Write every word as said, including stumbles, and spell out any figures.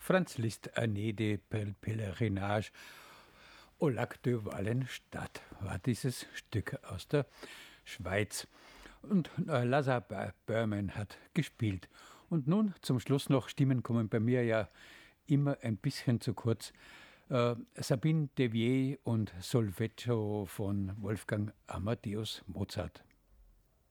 Franz Liszt, Année de Pèlerinage au Lac de Wallenstadt war dieses Stück aus der Schweiz. Und äh, Lazar Berman hat gespielt. Und nun zum Schluss noch, Stimmen kommen bei mir ja immer ein bisschen zu kurz. Äh, Sabine Devier und Solfeggio von Wolfgang Amadeus Mozart.